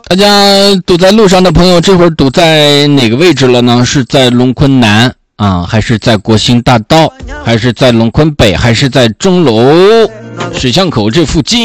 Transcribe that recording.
大家堵在路上的朋友，这会儿堵在哪个位置了呢？是在龙坤南啊，还是在国兴大道，还是在龙坤北，还是在钟楼水巷口这附近？